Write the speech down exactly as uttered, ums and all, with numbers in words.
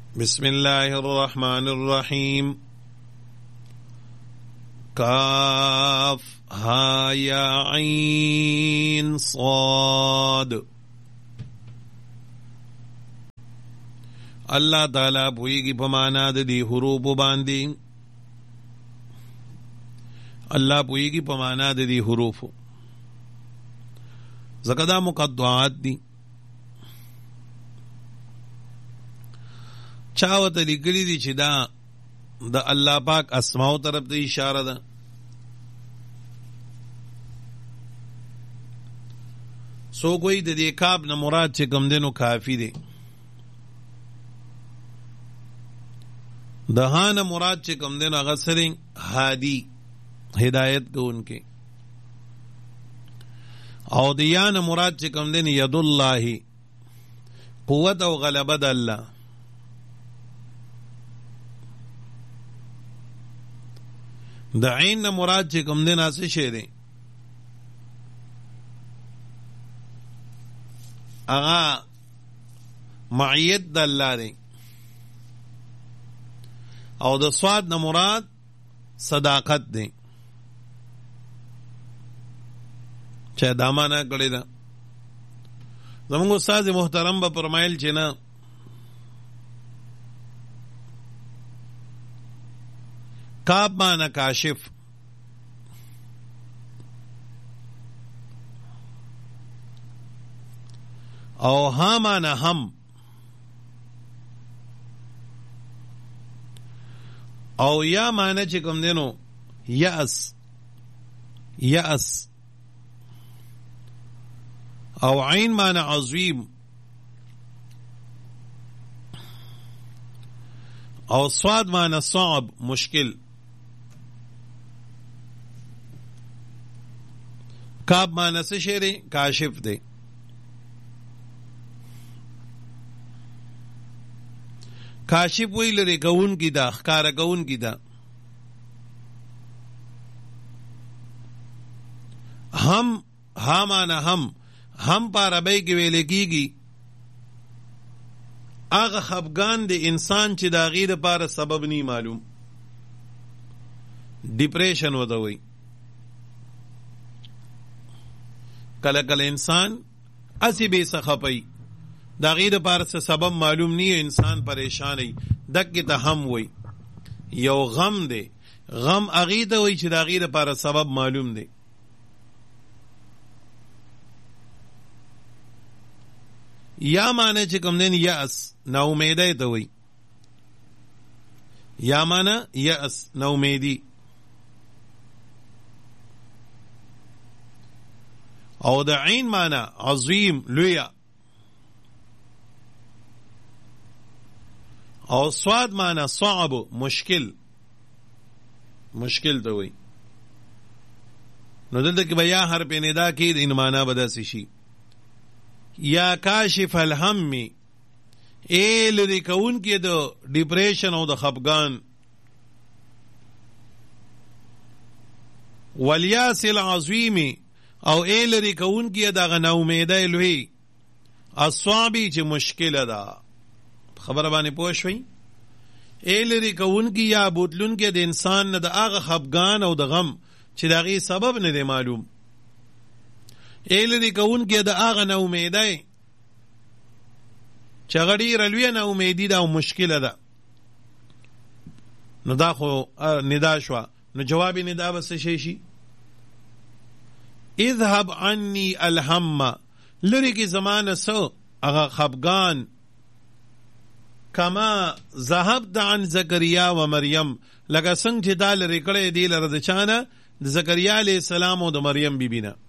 بسم الله الرحمن الرحيم. کاف ها یا عین صاد. اللہ تعالی پوئیگی پمانا دی حروف باندی. اللہ پوئیگی پمانا دی حروف زکدا مقطعات دی. چاوت لکلی دی چی دا دا اللہ پاک اسماء طرف دی اشارہ دا. سو کوئی دا دی کاب نا مراد چی کم دینو کافی دی. دا ہاں نا مراد چی کم دینو اغسرین ہادی ہدایت کو ان کے. او دیان مراد چی کم دین ید اللہ قوت او غلبت اللہ. دا عین مراد چی کم دین آسی شیرے اغا معیت دا اللہ دے. او دا صاد نا مراد صداقت دے. چاہے دامانا کڑے دا زمانگو استاذ محترم با پرمائل چینا کاب مانا کاشف او ہاں مانا ہم او یا مانا چکم دینو یأس یأس او عین مانا عظیم او صاد مانا صعب مشکل. کاب مانا سے شیرے کاشف دے. کاشف وی لرے گون کی دا خکار گون کی دا. ہم ہا مانا ہم ہم پارا بے کے ویلے کی گی آغا خفگان دے انسان چی دا غیر پارا سبب نہیں معلوم. ڈپریشن ہوتا ہوئی کل کل انسان اسی بے سخپئی دا غیر پارا سے سبب معلوم نہیں ہے. انسان پریشان ہے دک کی تا ہم ہوئی یو غم دے. غم اغیدہ ہوئی چی دا غیر پارا سبب معلوم دے. یا مانا چکم دین یأس نا امیدہ تا ہوئی. یا مانا یأس نا امیدی. او دا عین مانا عظیم لویا. او صاد مانا صعب مشکل مشکل تا ہوئی. نو دلتا کہ بیا ہر پہ ندا کی ان مانا بدا سشی. یا کاشف الہم اے لری کون کی دو ڈپریشن او دا خفگان. والیاس العظیم او اے لری کون کی دا غنا امیدہ لوی. الصعبی چی مشکل دا خبر بانی پوش ہوئی. اے لری کون کی یا بوتلون کی دا انسان نا دا آغا خفگان او دا غم چی دا غی سبب نا دے معلوم. ایلری کون کی دا آغا نا امیدہ چغڑی رلوی نا امیدی دا مشکل دا. نو دا خو ندا شوا. نو جوابی ندا بس شیشی اذهب عنی الہم لری کی زمان سو اغا خفگان کما ذهبت عن زکریا و مریم لگا سنگ چی دا لری کڑے دی لرد چانا زکریا علیہ السلام و دا مریم بی بینا.